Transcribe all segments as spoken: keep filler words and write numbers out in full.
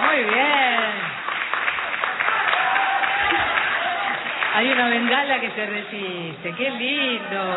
Muy bien. Hay una bengala que se resiste. ¡Qué lindo!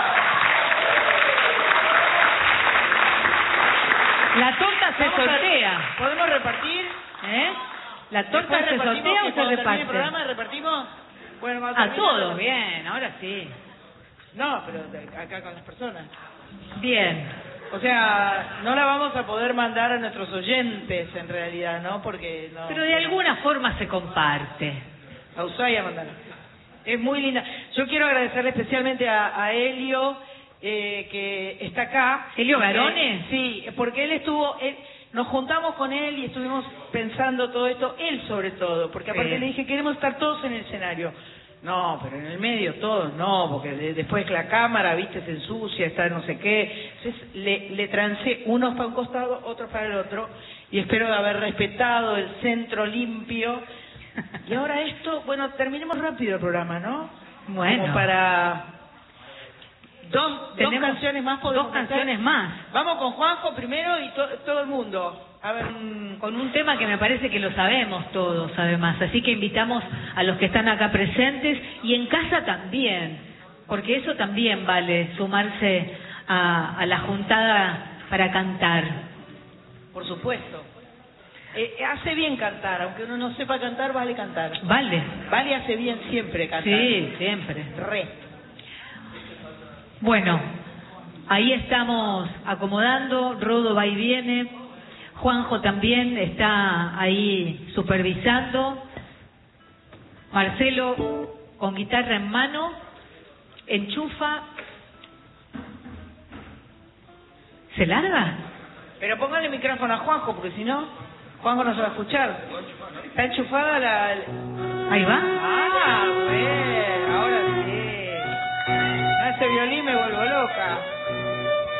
La torta se Vamos a- sortea. ¿Podemos repartir? ¿Eh? ¿La torta Después se repartimos, sortea que o se cuando termine reparte? el programa repartimos. Bueno, cuando A termine- todos, bien, ahora sí. No, pero de- acá con las personas. Bien. O sea, no la vamos a poder mandar a nuestros oyentes en realidad, ¿no? Porque no. Pero de alguna forma se comparte. A Ushuaia mandar. Es muy linda. Yo quiero agradecerle especialmente a, a Helio, eh, que está acá. ¿Helio Porque- Garone? Sí, porque él estuvo... Él, nos juntamos con él y estuvimos pensando todo esto, él sobre todo, porque aparte Sí. le dije, queremos estar todos en el escenario. No, pero en el medio todos, no, porque de- después la cámara, viste, se ensucia, está no sé qué. Entonces le, le trancé unos para un costado, otros para el otro, y espero haber respetado el centro limpio. Y ahora esto, bueno, terminemos rápido el programa, ¿no? Bueno. Como para... Dos, dos Tenemos canciones más podemos dos hacer. canciones más. Vamos con Juanjo primero y to- todo el mundo. A ver, Con, con un tema que me parece que lo sabemos todos, además. Así que invitamos a los que están acá presentes y en casa también, porque eso también vale, sumarse a, a la juntada para cantar. por supuesto. Eh, hace bien cantar, aunque uno no sepa cantar, vale cantar. Vale. Vale hace bien siempre cantar. Sí, siempre. Re. Bueno, ahí estamos acomodando, Rodo va y viene, Juanjo también está ahí supervisando, Marcelo con guitarra en mano, enchufa. ¿Se larga? Pero póngale el micrófono a Juanjo, porque si no, Juanjo no se va a escuchar. Está enchufada la... Ahí va. Ah, bueno, ahora sí. Ese violín me vuelvo loca.